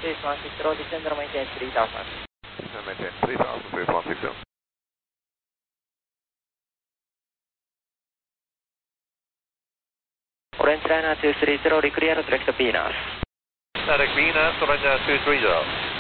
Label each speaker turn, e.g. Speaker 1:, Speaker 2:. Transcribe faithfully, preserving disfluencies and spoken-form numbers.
Speaker 1: Swiss one six zero, descend or maintain three thousand.
Speaker 2: Maintain three thousand, Swiss one six zero.
Speaker 1: Orange Liner two three zero, clear direct Venus.
Speaker 2: Direct Venus, Orange two three zero.